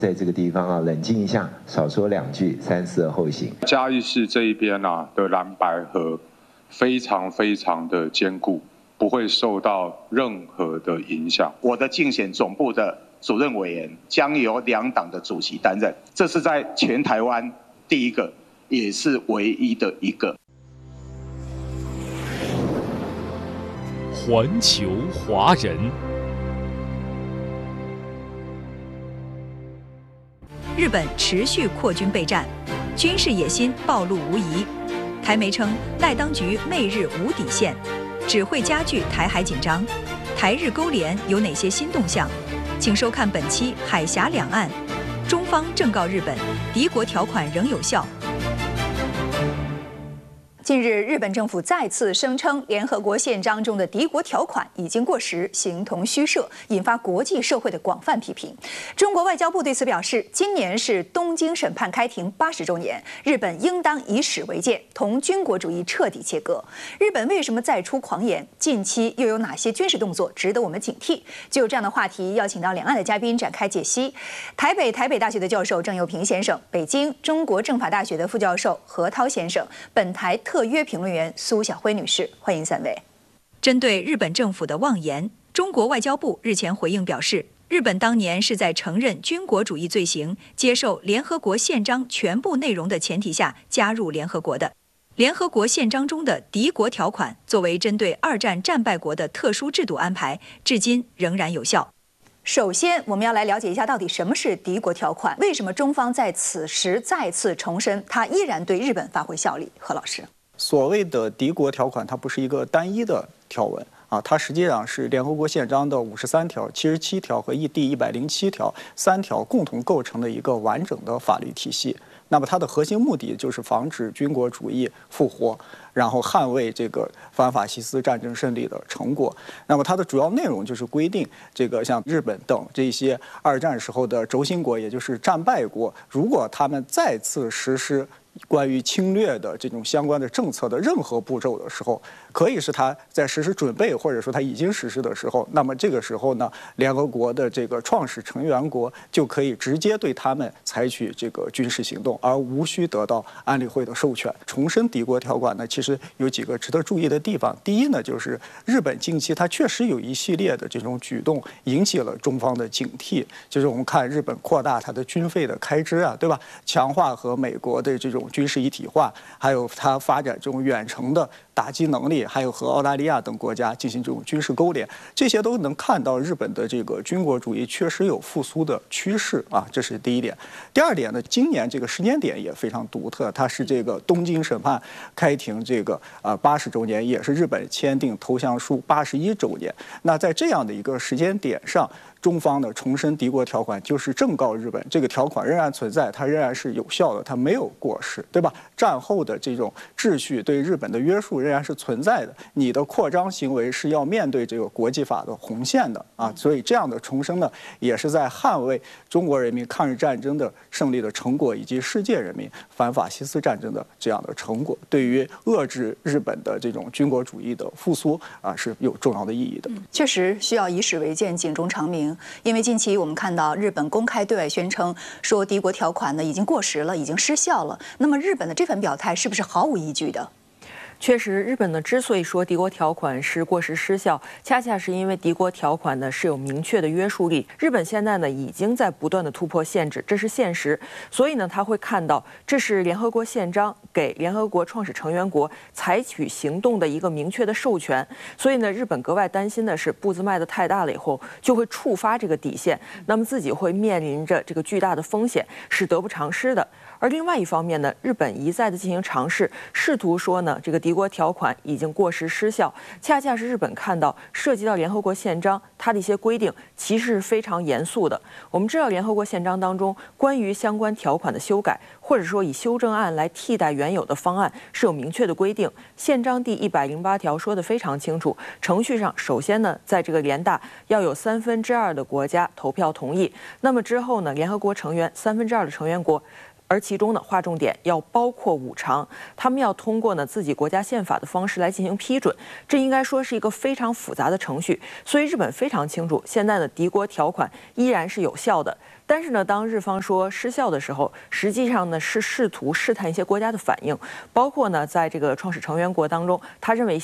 在这个地方啊，冷静一下，少说两句，三思而后行。 嘉义市这一边啊的蓝白河非常的坚固，不会受到任何的影响。 我的竞选总部的主任委员将由两党的主席担任，这是在全台湾第一个，也是唯一的一个。 环球华人。 日本持续扩军备战，军事野心暴露无遗。台媒称赖当局媚日无底线，只会加剧台海紧张。台日勾连有哪些新动向？请收看本期《海峡两岸》。中方正告日本，敌国条款仍有效。近日，日本政府再次声称联合国宪章中的敌国条款已经过时，形同虚设，引发国际社会的广泛批评。中国外交部对此表示，今年是东京审判开庭80周年，日本应当以史为鉴，同军国主义彻底切割。日本为什么再出狂言？近期又有哪些军事动作值得我们警惕？就这样的话题，邀请到两岸的嘉宾展开解析。台北大学的教授郑佑平先生，北京中国政法大学的副教授何涛先生，本台特约评论员苏晓辉女士，欢迎三位。针对日本政府的妄言，中国外交部日前回应表示，日本当年是在承认军国主义罪行、接受联合国宪章全部内容的前提下加入联合国的。联合国宪章中的敌国条款作为针对二战战败国的特殊制度安排，至今仍然有效。首先，我们要来了解一下到底什么是敌国条款，为什么中方在此时再次重申它依然对日本发挥效力？何老师。 所谓的敌国条款，它不是一个单一的条文啊，它实际上是联合国宪章的53条、77条和第107条3条共同构成的一个完整的法律体系。那么它的核心目的就是防止军国主义复活，然后捍卫这个反法西斯战争胜利的成果。那么它的主要内容就是规定，这个像日本等这些二战时候的轴心国，也就是战败国，如果他们再次实施关于侵略的这种相关的政策的任何步骤的时候，可以是他在实施准备，或者说他已经实施的时候，那么这个时候呢，联合国的这个创始成员国就可以直接对他们采取这个军事行动，而无需得到安理会的授权。重申敌国条款呢，其实有几个值得注意的地方。第一呢，就是日本近期它确实有一系列的这种举动引起了中方的警惕，就是我们看日本扩大它的军费的开支啊，对吧？强化和美国的这种军事一体化，还有它发展这种远程的打击能力，还有和澳大利亚等国家进行这种军事勾连，这些都能看到日本的这个军国主义确实有复苏的趋势啊，这是第一点。第二点呢，今年这个时间点也非常独特，它是这个东京审判开庭这个80周年，也是日本签订投降书81周年。那在这样的一个时间点上，中方的重申敌国条款，就是正告日本，这个条款仍然存在，它仍然是有效的，它没有过时，对吧？战后的这种秩序对日本的约束仍然是存在的，你的扩张行为是要面对这个国际法的红线的啊，所以这样的重申呢，也是在捍卫中国人民抗日战争的胜利的成果，以及世界人民反法西斯战争的这样的成果，对于遏制日本的这种军国主义的复苏啊，是有重要的意义的。 确实需要以史为鉴，警钟长鸣。因为近期我们看到日本公开对外宣称说敌国条款呢已经过时了，已经失效了。那么日本的这番表态是不是毫无依据的？ 确实，日本呢之所以说敌国条款是过时失效，恰恰是因为敌国条款呢是有明确的约束力。日本现在呢已经在不断的突破限制，这是现实。所以呢，他会看到这是联合国宪章给联合国创始成员国采取行动的一个明确的授权。所以呢，日本格外担心的是步子迈得太大了以后，就会触发这个底线，那么自己会面临着这个巨大的风险，是得不偿失的。而另外一方面呢，日本一再的进行尝试，试图说呢，这个敌国条款已经过时失效，恰恰是日本看到涉及到联合国宪章，它的一些规定其实是非常严肃的。我们知道，联合国宪章当中关于相关条款的修改，或者说以修正案来替代原有的方案，是有明确的规定。宪章第108条说得非常清楚，程序上首先呢，在这个联大要有2/3的国家投票同意，那么之后呢，联合国成员2/3的成员国而其中呢，划重点要包括五常，他们要通过呢自己国家宪法的方式来进行批准，这应该说是一个非常复杂的程序。所以日本非常清楚，现在的敌国条款依然是有效的。但是呢，当日方说失效的时候，实际上呢是试图试探一些国家的反应，包括呢在这个创始成员国当中，他认为